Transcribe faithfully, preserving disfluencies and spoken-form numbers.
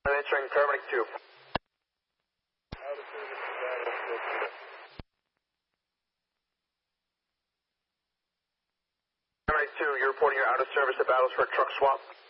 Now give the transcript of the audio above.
Answering paramedic two. Paramedic two, you're reporting you're out of service at Battlesford truck swap.